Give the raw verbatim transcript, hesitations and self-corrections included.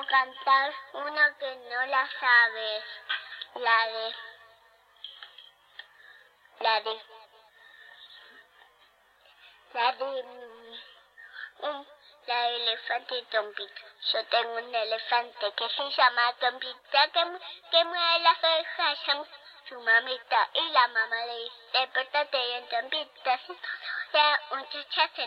quiero cantar una que no la sabes. La de... La de... La de... Un, la de elefante y Tompita. Yo tengo un elefante que se llama Tompita, que, que mueve las orejas, llama su mamita. Y la mamá le dice, despertate bien, Tompita. O sea, muchacha se